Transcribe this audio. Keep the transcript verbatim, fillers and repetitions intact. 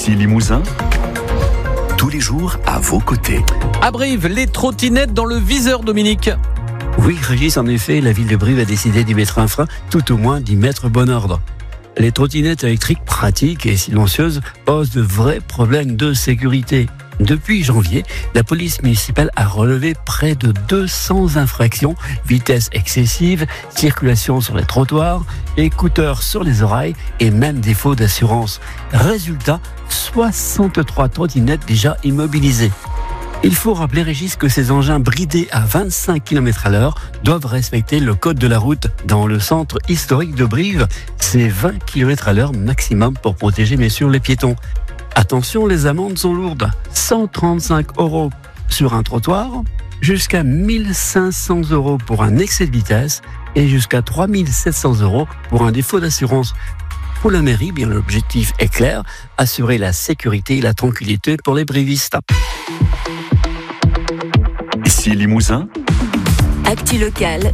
Ici Limousin, tous les jours à vos côtés. À Brive, les trottinettes dans le viseur, Dominique. Oui, Régis, en effet, la ville de Brive a décidé d'y mettre un frein, tout au moins d'y mettre bon ordre. Les trottinettes électriques pratiques et silencieuses posent de vrais problèmes de sécurité. Depuis janvier, la police municipale a relevé près de deux cents infractions, vitesse excessive, circulation sur les trottoirs, écouteurs sur les oreilles et même défaut d'assurance. Résultat, soixante-trois trottinettes déjà immobilisées. Il faut rappeler, Régis, que ces engins bridés à vingt-cinq kilomètres à l'heure doivent respecter le code de la route. Dans le centre historique de Brive, c'est vingt kilomètres à l'heure maximum pour protéger bien sûr les piétons. Attention, les amendes sont lourdes. cent trente-cinq euros sur un trottoir, jusqu'à mille cinq cents euros pour un excès de vitesse et jusqu'à trois mille sept cents euros pour un défaut d'assurance. Pour la mairie, bien l'objectif est clair, assurer la sécurité et la tranquillité pour les brivistes. Ici Limousin, Actu locale